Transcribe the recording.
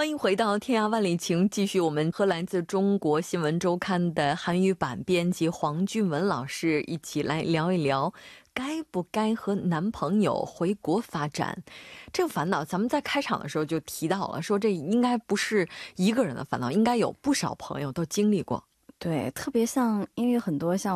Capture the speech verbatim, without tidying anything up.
欢迎回到天涯万里情，继续我们和来自中国新闻周刊的韩语版编辑黄俊文老师一起来聊一聊该不该和男朋友回国发展。这个烦恼咱们在开场的时候就提到了，说这应该不是一个人的烦恼，应该有不少朋友都经历过。对，特别像因为很多像